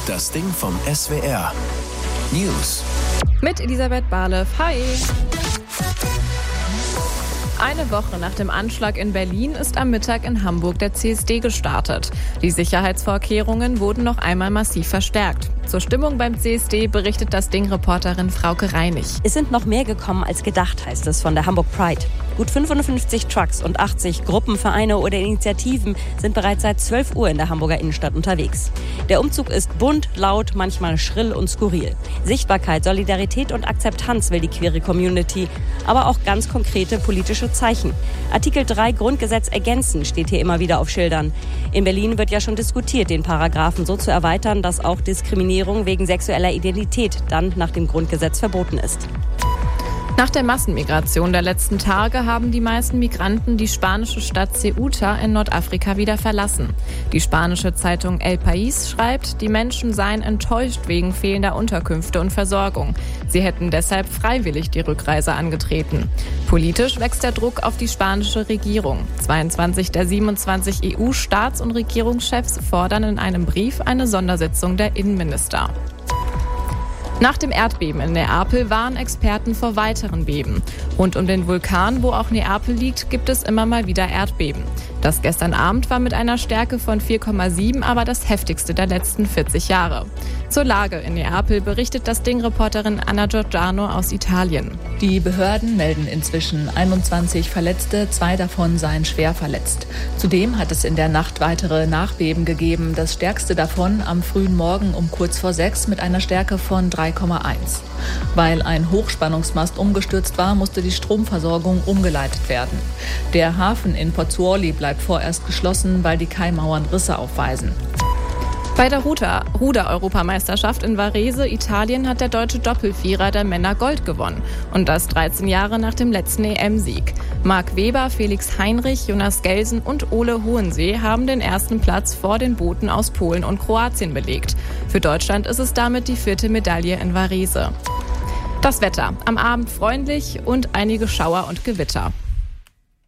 Das Ding vom SWR. News. Mit Elisabeth Barlev. Hi. Eine Woche nach dem Anschlag in Berlin ist am Mittag in Hamburg der CSD gestartet. Die Sicherheitsvorkehrungen wurden noch einmal massiv verstärkt. Zur Stimmung beim CSD berichtet das Ding-Reporterin Frauke Reinig. Es sind noch mehr gekommen als gedacht, heißt es von der Hamburg Pride. Gut 55 Trucks und 80 Gruppen, Vereine oder Initiativen sind bereits seit 12 Uhr in der Hamburger Innenstadt unterwegs. Der Umzug ist bunt, laut, manchmal schrill und skurril. Sichtbarkeit, Solidarität und Akzeptanz will die queere Community, aber auch ganz konkrete politische Zeichen. Artikel 3 Grundgesetz ergänzen steht hier immer wieder auf Schildern. In Berlin wird ja schon diskutiert, den Paragraphen so zu erweitern, dass auch Diskriminierung wegen sexueller Identität dann nach dem Grundgesetz verboten ist. Nach der Massenmigration der letzten Tage haben die meisten Migranten die spanische Stadt Ceuta in Nordafrika wieder verlassen. Die spanische Zeitung El País schreibt, die Menschen seien enttäuscht wegen fehlender Unterkünfte und Versorgung. Sie hätten deshalb freiwillig die Rückreise angetreten. Politisch wächst der Druck auf die spanische Regierung. 22 der 27 EU-Staats- und Regierungschefs fordern in einem Brief eine Sondersitzung der Innenminister. Nach dem Erdbeben in Neapel warnen Experten vor weiteren Beben. Rund um den Vulkan, wo auch Neapel liegt, gibt es immer mal wieder Erdbeben. Das gestern Abend war mit einer Stärke von 4,7 aber das heftigste der letzten 40 Jahre. Zur Lage in Neapel berichtet das Ding-Reporterin Anna Giordano aus Italien. Die Behörden melden inzwischen 21 Verletzte, 2 davon seien schwer verletzt. Zudem hat es in der Nacht weitere Nachbeben gegeben, das stärkste davon am frühen Morgen um kurz vor 6 mit einer Stärke von 3,1. Weil ein Hochspannungsmast umgestürzt war, musste die Stromversorgung umgeleitet werden. Der Hafen in Pozzuoli bleibt vorerst geschlossen, weil die Kaimauern Risse aufweisen. Bei der Ruder-Europameisterschaft in Varese, Italien, hat der deutsche Doppelvierer der Männer Gold gewonnen. Und das 13 Jahre nach dem letzten EM-Sieg. Marc Weber, Felix Heinrich, Jonas Gelsen und Ole Hohensee haben den ersten Platz vor den Booten aus Polen und Kroatien belegt. Für Deutschland ist es damit die 4. Medaille in Varese. Das Wetter. Am Abend freundlich und einige Schauer und Gewitter.